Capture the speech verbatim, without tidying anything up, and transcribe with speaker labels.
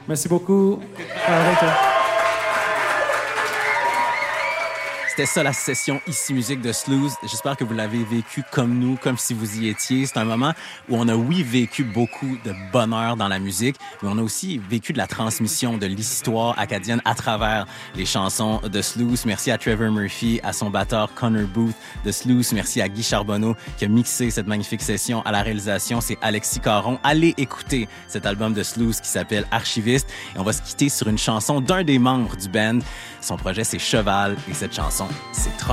Speaker 1: Merci beaucoup. Arrête.
Speaker 2: C'était ça la session Ici Musique de Slooze. J'espère que vous l'avez vécu comme nous, comme si vous y étiez. C'est un moment où on a, oui, vécu beaucoup de bonheur dans la musique, mais on a aussi vécu de la transmission de l'histoire acadienne à travers les chansons de Slooze. Merci à Trevor Murphy, à son batteur Connor Booth de Slooze. Merci à Guy Charbonneau qui a mixé cette magnifique session. À la réalisation, c'est Alexis Caron. Allez écouter cet album de Slooze qui s'appelle Archiviste. Et on va se quitter sur une chanson d'un des membres du band. Son projet, c'est Cheval, et cette chanson, c'est